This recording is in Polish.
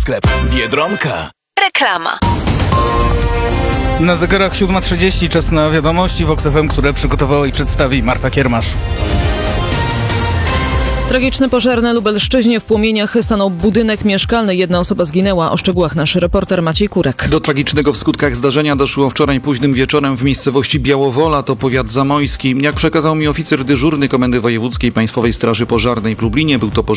Sklep Biedronka. Reklama. Na zegarach 7:30, czas na wiadomości w Vox FM, które przygotowała i przedstawi Marta Kiermasz. Tragiczny pożar na Lubelszczyźnie. W płomieniach stanął budynek mieszkalny. Jedna osoba zginęła. O szczegółach nasz reporter Maciej Kurek. Do tragicznego w skutkach zdarzenia doszło wczoraj późnym wieczorem w miejscowości Białowola, to powiat zamojski. Jak przekazał mi oficer dyżurny Komendy Wojewódzkiej Państwowej Straży Pożarnej w Lublinie, był to pożar